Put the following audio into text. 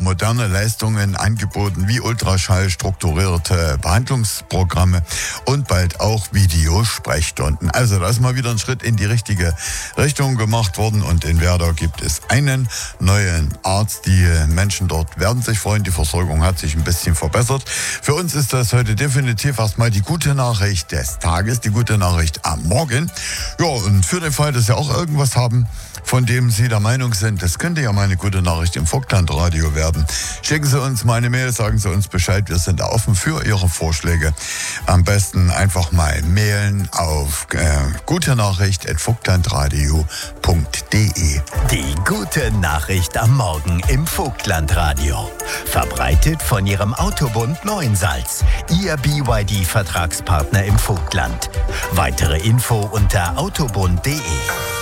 moderne Leistungen angeboten, wie Ultraschall, strukturierte Behandlungsprogramme und bald auch Videosprechstunden. Also da ist mal wieder ein Schritt in die richtige Richtung gemacht worden und in Werder gibt es einen neuen Arzt. Die Menschen dort werden sich freuen, die Versorgung hat sich ein bisschen verbessert. Für uns ist das heute definitiv erstmal die gute Nachricht des Tages, die gute Nachricht am Morgen. Ja, und für den Fall, dass Sie auch irgendwas haben, von dem Sie der Meinung sind, das könnte ja mal eine gute Nachricht im Vogtlandradio werden. Schicken Sie uns mal eine Mail, sagen Sie uns Bescheid, wir sind offen für Ihre Vorschläge. Am besten einfach mal mailen auf gutenachricht@vogtlandradio.de. Die gute Nachricht am Morgen im Vogtlandradio. Verbreitet von Ihrem Autobund Neuensalz, Ihr BYD-Vertragspartner im Vogtland. Weitere Info unter autobund.de.